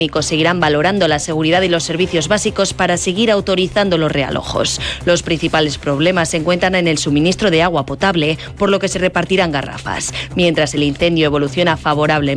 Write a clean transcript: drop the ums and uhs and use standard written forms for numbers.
seguirán valorando la seguridad y los servicios básicos para seguir autorizando los realojos. Los principales problemas se encuentran en el suministro de agua potable, por lo que se repartirán garrafas. Mientras el incendio evoluciona favorablemente,